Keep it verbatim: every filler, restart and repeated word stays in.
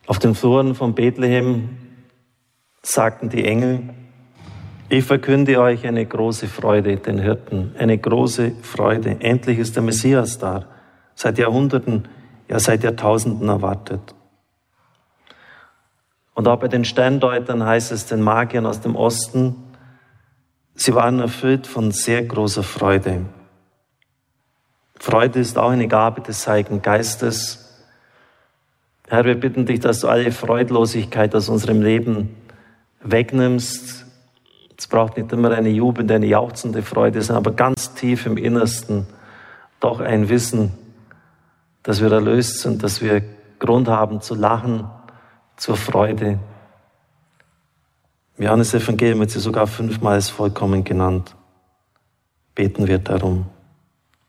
Auf den Fluren von Bethlehem sagten die Engel: Ich verkünde euch eine große Freude, den Hirten, eine große Freude. Endlich ist der Messias da. Seit Jahrhunderten, ja seit Jahrtausenden erwartet. Und auch bei den Sterndeutern heißt es, den Magiern aus dem Osten, sie waren erfüllt von sehr großer Freude. Freude ist auch eine Gabe des Heiligen Geistes. Herr, wir bitten dich, dass du alle Freudlosigkeit aus unserem Leben wegnimmst. Es braucht nicht immer eine jubelnde, eine jauchzende Freude, sondern aber ganz tief im Innersten doch ein Wissen, dass wir erlöst sind, dass wir Grund haben zu lachen, zur Freude. Im Johannes-Evangelium wird sie sogar fünfmal als vollkommen genannt. Beten wir darum.